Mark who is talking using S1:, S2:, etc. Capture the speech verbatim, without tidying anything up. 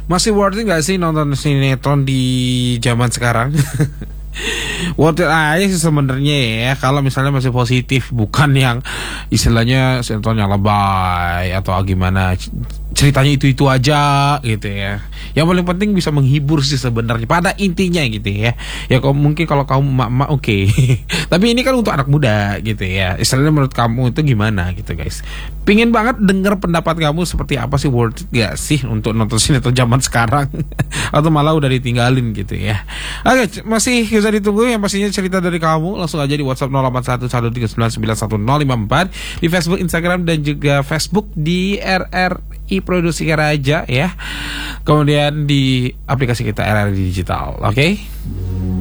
S1: Masih worth it gak sih nonton sinetron di zaman sekarang? Worth it aja sih sebenarnya ya, kalau misalnya masih positif, bukan yang istilahnya sinetron yang lebay atau gimana, ceritanya itu-itu aja gitu ya. Yang paling penting bisa menghibur sih sebenarnya pada intinya gitu ya. Ya kalau mungkin kalau kamu emak-emak oke. Okay. Tapi ini kan untuk anak muda gitu ya. Istilahnya menurut kamu itu gimana gitu guys. Pingin banget denger pendapat kamu seperti apa sih, worth it gak sih untuk nonton sinetron zaman sekarang atau malah udah ditinggalin gitu ya. Oke, masih bisa ditunggu yang pastinya cerita dari kamu. Langsung aja di WhatsApp nol delapan satu satu tiga sembilan sembilan satu nol lima empat, di Facebook, Instagram dan juga Facebook di R R I Produksi Raja ya. Kemudian di aplikasi kita R R I Digital. Oke. Okay?